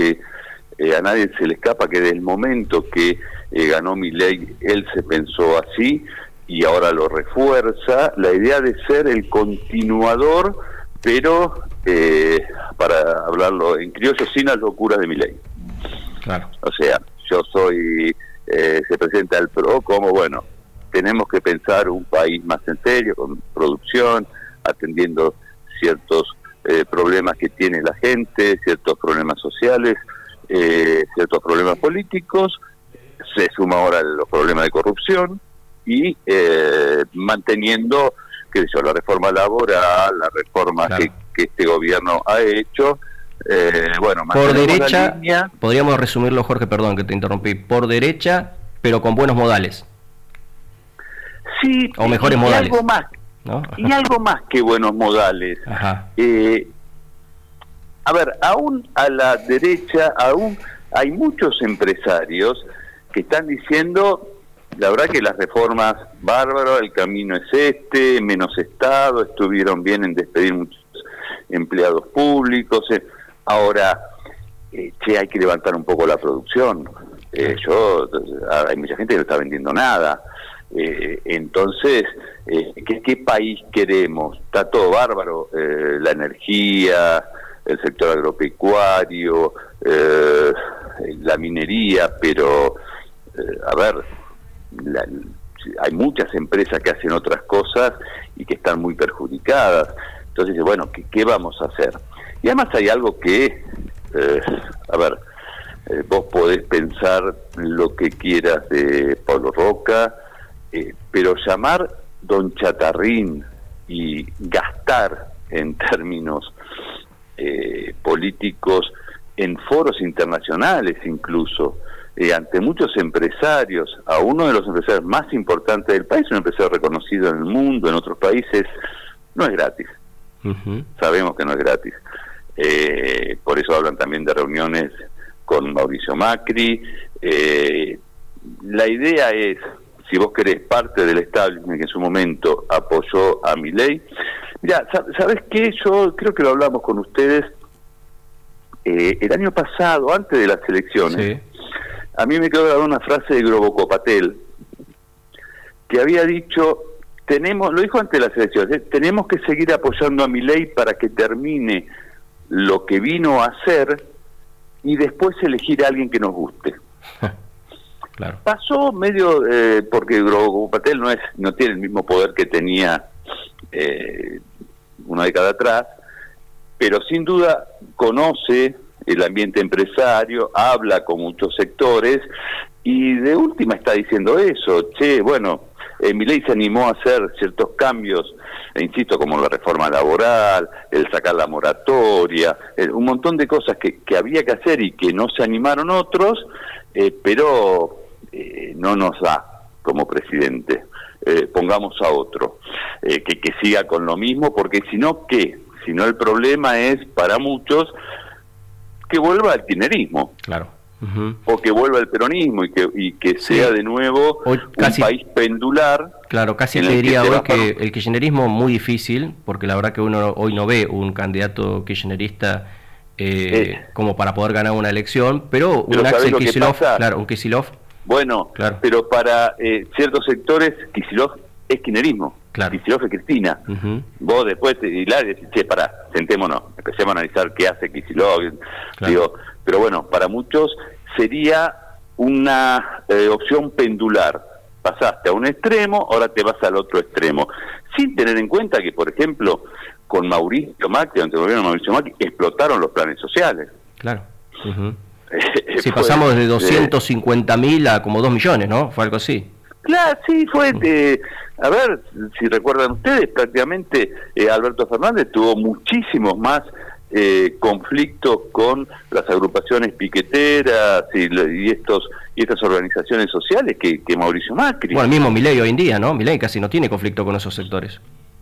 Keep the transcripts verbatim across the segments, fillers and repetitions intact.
que eh, a nadie se le escapa que desde el momento que eh, ganó Milei, él se pensó así y ahora lo refuerza, la idea de ser el continuador, pero eh, para hablarlo en criollo, sin las locuras de Milei. Claro. O sea, yo soy, eh, se presenta el PRO como, bueno, tenemos que pensar un país más en serio, con producción, atendiendo ciertos eh, problemas que tiene la gente, ciertos problemas sociales, eh, ciertos problemas políticos, se suma ahora los problemas de corrupción y eh, manteniendo, qué sé yo, la reforma laboral, la reforma claro. que, que este gobierno ha hecho. Eh, bueno, por derecha, línea. Podríamos resumirlo, Jorge, perdón que te interrumpí, por derecha, pero con buenos modales. Sí, o mejores y modales. Algo más, ¿no? y algo más que buenos modales. Ajá. Eh, a ver, aún a la derecha, aún hay muchos empresarios que están diciendo, la verdad que las reformas, bárbaro, el camino es este, menos Estado, estuvieron bien en despedir muchos empleados públicos. Eh, ahora, eh, che, hay que levantar un poco la producción. Eh, yo, hay mucha gente que no está vendiendo nada. Eh, entonces, eh, ¿qué, ¿qué país queremos? Está todo bárbaro, eh, la energía, el sector agropecuario, eh, la minería, pero, eh, a ver, la, hay muchas empresas que hacen otras cosas y que están muy perjudicadas. Entonces, bueno, ¿qué, qué vamos a hacer? Y además hay algo que, eh, a ver, eh, vos podés pensar lo que quieras de Pablo Roca, eh, pero llamar Don Chatarrín y gastar en términos eh, políticos en foros internacionales incluso, eh, ante muchos empresarios, a uno de los empresarios más importantes del país, un empresario reconocido en el mundo, en otros países, no es gratis. Uh-huh. Sabemos que no es gratis. Eh, por eso hablan también de reuniones con Mauricio Macri. Eh, la idea es, si vos querés, parte del establishment que en su momento apoyó a Milei. Mirá, ¿sabés qué? Yo creo que lo hablamos con ustedes eh, el año pasado, antes de las elecciones. Sí. A mí me quedó grabada una frase de Groboco Patel, que había dicho, tenemos, lo dijo antes de las elecciones, ¿eh? tenemos que seguir apoyando a Milei para que termine lo que vino a hacer y después elegir a alguien que nos guste. Claro. Pasó medio, eh, porque Groboco Patel no, es, no tiene el mismo poder que tenía eh, una década atrás, pero sin duda conoce el ambiente empresario, habla con muchos sectores y de última está diciendo eso, che, bueno, eh, Milei se animó a hacer ciertos cambios, e insisto, como la reforma laboral, el sacar la moratoria, eh, un montón de cosas que, que había que hacer y que no se animaron otros, eh, pero eh, no nos da como presidente, eh, pongamos a otro, eh, que, que siga con lo mismo, porque si no, ¿qué? Si no, el problema es, para muchos, que vuelva al kirchnerismo. Claro. Uh-huh. O que vuelva el peronismo y que y que sí. sea de nuevo hoy casi, un país pendular. Claro, casi te diría que hoy que el kirchnerismo muy difícil, porque la verdad que uno hoy no ve un candidato kirchnerista eh, eh. como para poder ganar una elección, pero, pero un Axel Kicillof, claro, un Kicillof. Bueno, claro. Pero para eh, ciertos sectores, Kicillof es kirchnerismo. Claro. Kicillof es Cristina. Uh-huh. Vos después, Hilario, decís, che, pará, sentémonos, empecemos a analizar qué hace Kicillof. Claro. Digo, pero bueno, para muchos sería una eh, opción pendular. Pasaste a un extremo, ahora te vas al otro extremo. Sin tener en cuenta que, por ejemplo, con Mauricio Macri, ante el gobierno de Mauricio Macri, explotaron los planes sociales. Claro. Uh-huh. Sí, pasamos de doscientos cincuenta mil a como dos millones, ¿no? Fue algo así. Claro, sí, fue, eh, a ver, si recuerdan ustedes, prácticamente eh, Alberto Fernández tuvo muchísimos más eh, conflictos con las agrupaciones piqueteras y, y estos y estas organizaciones sociales que, que Mauricio Macri. Bueno, el mismo Milei hoy en día, ¿no? Milei casi no tiene conflicto con esos sectores.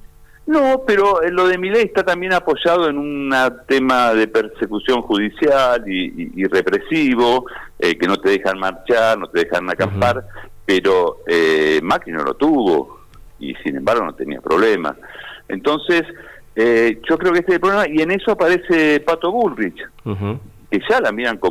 No, pero lo de Milei está también apoyado en un tema de persecución judicial y, y, y represivo, eh, que no te dejan marchar, no te dejan acampar, uh-huh. pero eh, Macri no lo tuvo y sin embargo no tenía problemas. Entonces, eh, yo creo que este es el problema y en eso aparece Pato Bullrich, uh-huh. que ya la miran como